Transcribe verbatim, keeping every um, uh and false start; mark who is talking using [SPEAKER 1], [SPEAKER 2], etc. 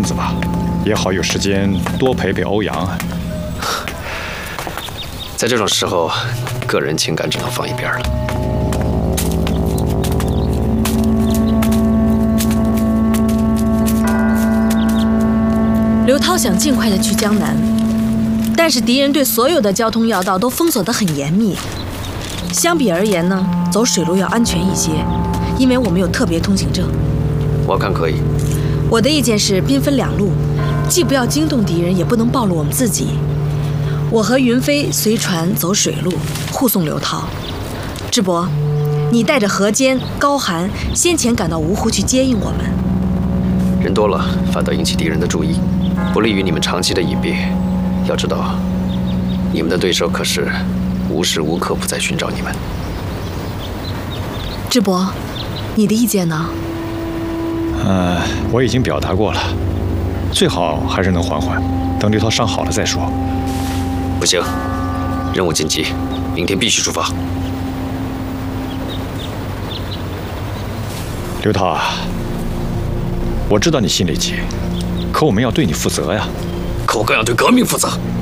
[SPEAKER 1] 子吧，也好有时间多陪陪欧阳啊。
[SPEAKER 2] 在这种时候，个人情感只能放一边了。
[SPEAKER 3] 刘涛想尽快的去江南，但是敌人对所有的交通要道都封锁得很严密。相比而言呢，走水路要安全一些，因为我们有特别通行证。
[SPEAKER 2] 我看可以。
[SPEAKER 3] 我的意见是兵分两路，既不要惊动敌人，也不能暴露我们自己。我和云飞随船走水路，护送刘涛。智伯，你带着何坚、高寒先前赶到芜湖去接应我们。
[SPEAKER 2] 人多了，反倒引起敌人的注意，不利于你们长期的隐蔽。要知道，你们的对手可是无时无刻不在寻找你们。
[SPEAKER 3] 智伯，你的意见呢？
[SPEAKER 1] 呃，我已经表达过了，最好还是能缓缓，等刘涛伤好了再说。
[SPEAKER 2] 不行，任务紧急，明天必须出发。
[SPEAKER 1] 刘涛啊，我知道你心里急，可我们要对你负责呀。
[SPEAKER 2] 可我更要对革命负责。